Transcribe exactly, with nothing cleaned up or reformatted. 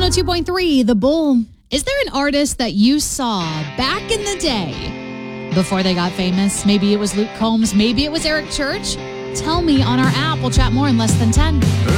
oh two point three, The Bull. Is there an artist that you saw back in the day before they got famous? Maybe it was Luke Combs. Maybe it was Eric Church. Tell me on our app. We'll chat more in less than ten.